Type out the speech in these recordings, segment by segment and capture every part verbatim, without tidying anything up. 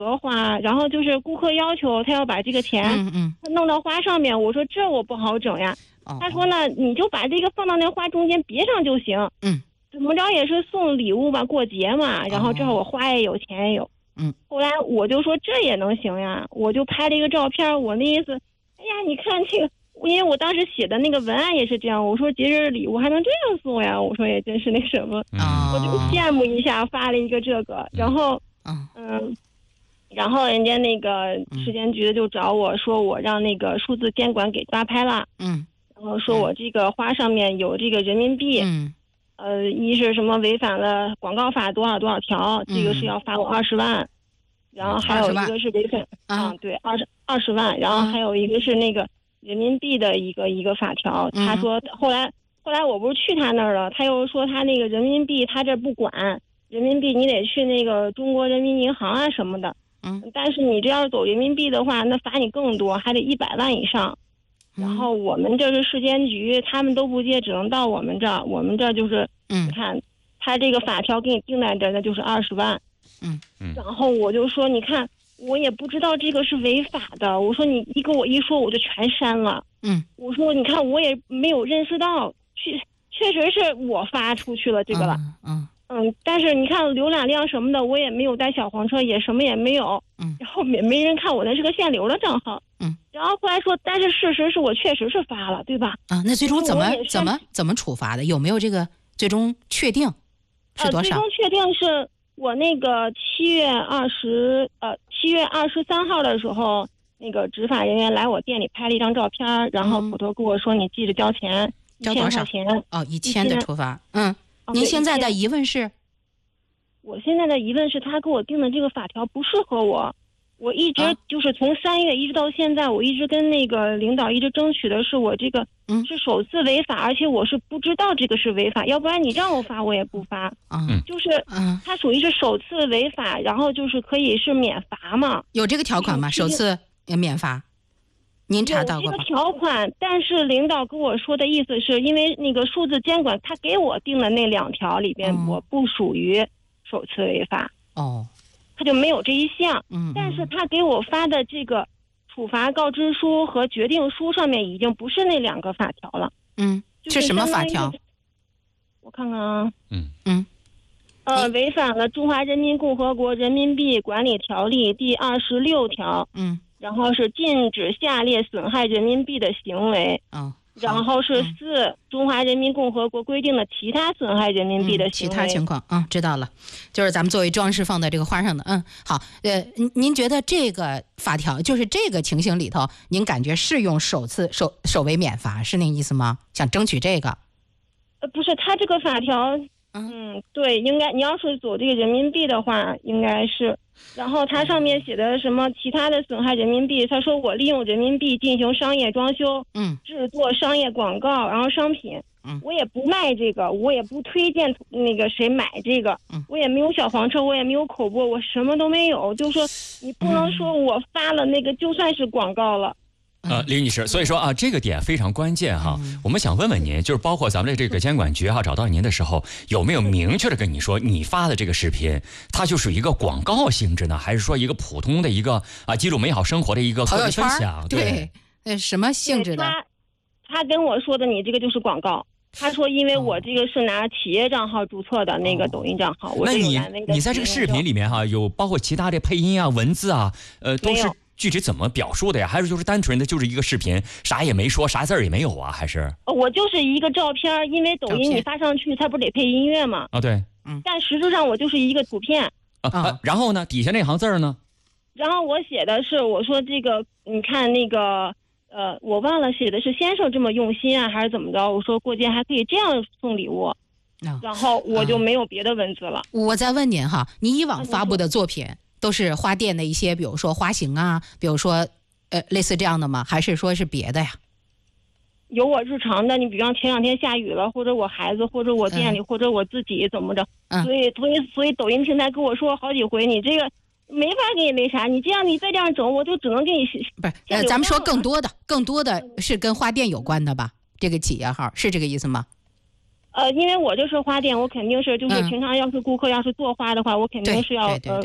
荷花，然后就是顾客要求他要把这个钱嗯嗯弄到花上面，我说这我不好整呀。 哦他说呢，你就把这个放到那花中间别上就行。 嗯， 怎么着也是送礼物吧，过节嘛。然后这会儿我花也有，钱也有。 嗯， 后来我就说这也能行呀，我就拍了一个照片，我那意思，哎呀，你看这个。因为我当时写的那个文案也是这样，我说节日礼物还能这样送呀，我说也真是那什么， 嗯、 我就羡慕一下，发了一个这个，然后嗯嗯，然后人家那个市监局的就找我说我让那个数字监管给抓拍了， 嗯， 然后说我这个花上面有这个人民币， 嗯， 呃，一是什么违反了广告法多少多少条，这个是要罚我二十万，然后还有一个是违反啊，对，二十二十万，然后还有一个是那个。人民币的一个一个法条，他说后来后来我不是去他那儿了，他又说他那个人民币他这不管，人民币你得去那个中国人民银行啊什么的， 嗯， 但是你这要是走人民币的话，那罚你更多，还得一百万以上。然后我们这是市监局，他们都不接，只能到我们这儿，我们这儿就是， 嗯， 你看他这个法条给你定在这儿，那就是二十万， 嗯嗯，然后我就说你看。我也不知道这个是违法的，我说你一跟我一说我就全删了。 嗯， 我说你看我也没有认识到，确确实是我发出去了这个了。 嗯嗯，但是你看浏览量什么的，我也没有带小黄车，也什么也没有。 嗯， 然后也没人看我那是个限流的账号。 嗯， 然后后来说，但是事实是我确实是发了，对吧？ 啊，那最终怎么怎么怎么处罚的？有没有这个最终确定是多少？ 呃、最终确定是。我那个七月二十呃七月二十三号的时候，那个执法人员来我店里拍了一张照片，然后口头跟我说你记着交钱， 交多少钱？ 哦，一千的处罚。嗯， 哦、 您现在的疑问是？ 我现在的疑问是他给我定的这个法条不适合我。我一直就是从三月一直到现在，我一直跟那个领导一直争取的是我这个是首次违法，而且我是不知道这个是违法，要不然你让我发我也不发。 嗯， 就是它属于是首次违法，然后就是可以是免罚嘛？ 有这个条款吗？首次免罚？您查到过吗？ 有这个条款，但是领导跟我说的意思是因为那个数字监管他给我定的那两条里边，我不属于首次违法。 哦。 他就没有这一项， 嗯， 但是他给我发的这个处罚告知书和决定书上面已经不是那两个法条了， 嗯， 就是什么法条？ 我看看啊， 嗯嗯， 呃，违反了《中华人民共和国人民币管理条例》第二十六条， 嗯， 然后是禁止下列损害人民币的行为， 嗯。 然后是四、嗯、中华人民共和国规定的其他损害人民币的行为、 嗯、其他情况，嗯，知道了，就是咱们作为装饰放在这个花上的，嗯，好，呃，您觉得这个法条就是这个情形里头，您感觉适用首次首首违免罚是那意思吗？想争取这个？ 呃，不是，他这个法条，嗯，对，应该你要是走这个人民币的话，应该是。然后它上面写的什么其他的损害人民币，他说我利用人民币进行商业装修， 嗯， 制作商业广告，然后商品， 嗯， 我也不卖这个，我也不推荐那个谁买这个， 嗯， 我也没有小黄车，我也没有口播，我什么都没有，就说你不能说我发了那个就算是广告了。 呃，李女士，所以说啊，这个点非常关键哈。 嗯、 我们想问问您，就是包括咱们的这个监管局哈，找到您的时候，有没有明确的跟你说，你发的这个视频，它就属于一个广告性质呢，还是说一个普通的一个啊记录美好生活的一个个人分享？ 对，那什么性质的？ 他他跟我说的，你这个就是广告。他说，因为我这个是拿企业账号注册的那个抖音账号，哦、我那你那个你在这个视频里面哈，有包括其他的配音啊、文字啊，呃，都是。具体怎么表述的呀？还是就是单纯的就是一个视频，啥也没说，啥字儿也没有啊？还是我就是一个照片，因为抖音你发上去，它不得配音乐吗？ 啊，对， 嗯。 但实质上我就是一个图片啊啊。然后呢，底下那行字儿呢？ 然后我写的是，我说这个，你看那个，呃，我忘了写的是先生这么用心啊，还是怎么着？我说过节还可以这样送礼物， 啊、 然后我就没有别的文字了。 我再问您哈，你以往发布的作品。都是花店的一些，比如说花型啊，比如说，呃，类似这样的吗？还是说是别的呀？ 有我日常的，你比方前两天下雨了，或者我孩子，或者我店里，嗯、或者我自己怎么着？ 嗯， 所以，所以，所以抖音平台跟我说好几回，你这个没法给你那啥，你这样你再这样整，我就只能给你不是。呃，咱们说更多的，更多的是跟花店有关的吧？这个企业号是这个意思吗？ 呃，因为我就是花店，我肯定是就是平常要是顾客要是做花的话，嗯、我肯定是要对对对。 呃。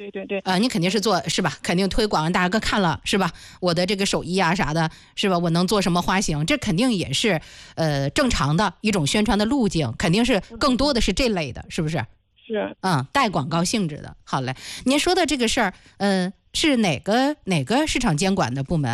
对对对， 呃，你肯定是做是吧？肯定推广，大家都看了是吧？我的这个手艺啊啥的，是吧？我能做什么花型，这肯定也是呃正常的一种宣传的路径，肯定是更多的是这类的，是不是？ 是， 嗯，带广告性质的。好嘞，您说的这个事儿，呃，是哪个哪个市场监管的部门？